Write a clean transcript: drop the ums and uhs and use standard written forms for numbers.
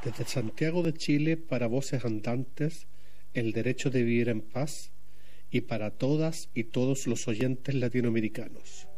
Desde Santiago de Chile para Voces Andantes, el derecho de vivir en paz, y para todas y todos los oyentes latinoamericanos.